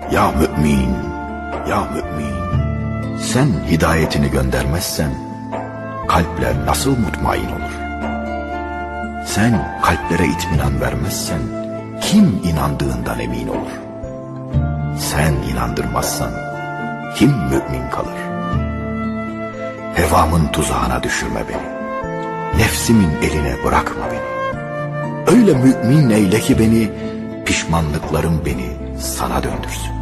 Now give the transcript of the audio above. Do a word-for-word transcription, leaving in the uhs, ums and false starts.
Ya mümin, ya mümin, sen hidayetini göndermezsen kalpler nasıl mutmain olur? Sen kalplere itminan vermezsen kim inandığından emin olur? Sen inandırmazsan kim mümin kalır? Hevamın tuzağına düşürme beni. Nefsimin eline bırakma beni. Öyle mümin eyle ki beni, pişmanlıklarım beni sana döndürsün.